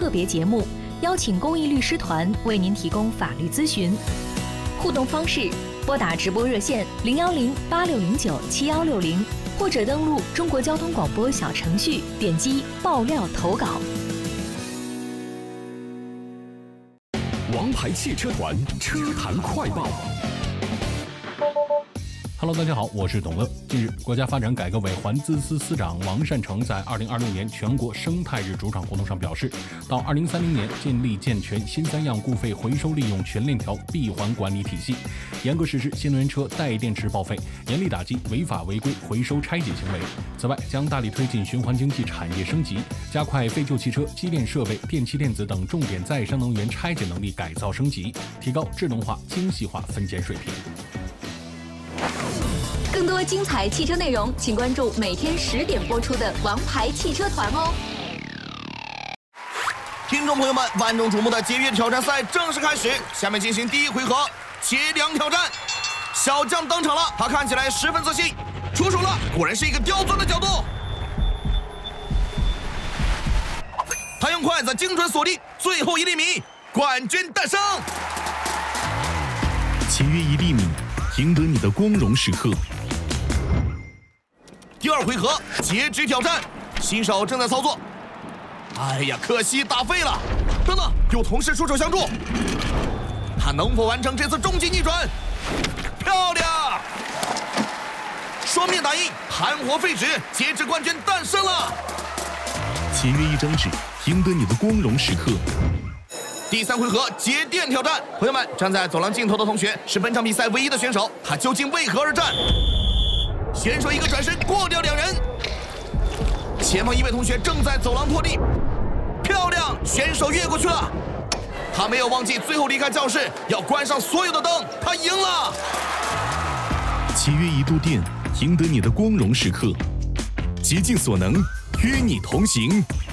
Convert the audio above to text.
特别节目，邀请公益律师团为您提供法律咨询。互动方式：拨打直播热线010-8609-7160，或者登录中国交通广播小程序，点击爆料投稿。 王牌汽车团车坛快报。 Hello， 大家好，我是董乐。近日，国家发展改革委环资司司长王善成在2026年全国生态日主场活动上表示，到2030年建立健全新三样固废回收利用全链条闭环管理体系，严格实施新能源车带电池报废，严厉打击违法违规回收拆解行为。此外，将大力推进循环经济产业升级，加快废旧汽车、机电设备、电气电子等重点再生能源拆解能力改造升级，提高智能化、精细化分拣水平。 更多精彩汽车内容，请关注每天10点播出的《王牌汽车团》哦。 听众朋友们，万众瞩目的节约挑战赛正式开始，下面进行第一回合节粮挑战。小将登场了，他看起来十分自信，出手了，果然是一个刁钻的角度。他用筷子精准锁定最后1厘米，冠军诞生。 节约1厘米，赢得你的光荣时刻。 第二回合截肢挑战，新手正在操作。哎呀，可惜打废了。等等，有同事出手相助，他能否完成这次终极逆转？漂亮！双面打印，盘活废纸，截肢冠军诞生了。 节约1张纸，赢得你的光荣时刻。 第3回合节电挑战，朋友们，站在走廊尽头的同学是本场比赛唯一的选手，他究竟为何而战？选手一个转身过掉2人，前方一位同学正在走廊拖地，漂亮，选手越过去了。他没有忘记最后离开教室要关上所有的灯，他赢了。 节约1度电，赢得你的光荣时刻。竭尽所能，与你同行。